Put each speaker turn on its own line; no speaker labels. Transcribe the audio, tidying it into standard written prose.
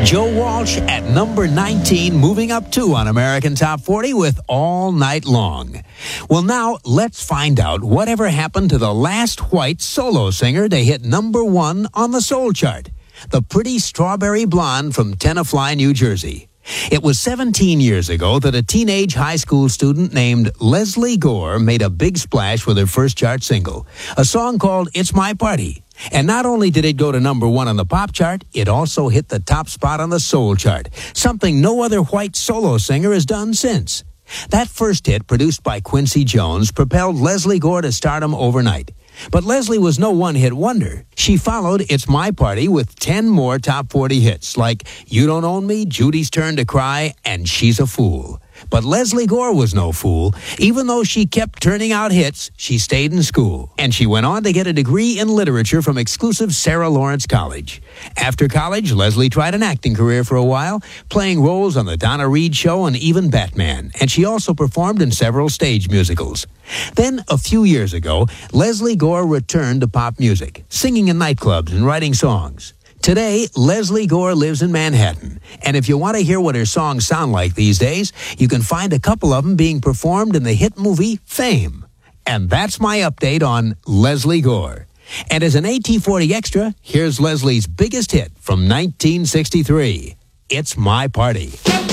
Joe Walsh at number 19, moving up 2 on American Top 40 with All Night Long. Well, now let's find out whatever happened to the last white solo singer to hit number 1 on the soul chart, the pretty strawberry blonde from Tenafly, New Jersey. It was 17 years ago that a teenage high school student named Leslie Gore made a big splash with her first chart single, a song called It's My Party. And not only did it go to number 1 on the pop chart, it also hit the top spot on the soul chart, something no other white solo singer has done since. That first hit, produced by Quincy Jones, propelled Leslie Gore to stardom overnight. But Leslie was no one-hit wonder. She followed It's My Party with 10 more top 40 hits, like You Don't Own Me, Judy's Turn to Cry, and She's a Fool. But Leslie Gore was no fool. Even though she kept turning out hits, she stayed in school. And she went on to get a degree in literature from exclusive Sarah Lawrence College. After college, Leslie tried an acting career for a while, playing roles on The Donna Reed Show and even Batman. And she also performed in several stage musicals. Then, a few years ago, Leslie Gore returned to pop music, singing in nightclubs and writing songs. Today, Leslie Gore lives in Manhattan, and if you want to hear what her songs sound like these days, you can find a couple of them being performed in the hit movie Fame. And that's my update on Leslie Gore. And as an AT40 extra, here's Leslie's biggest hit from 1963, It's My Party.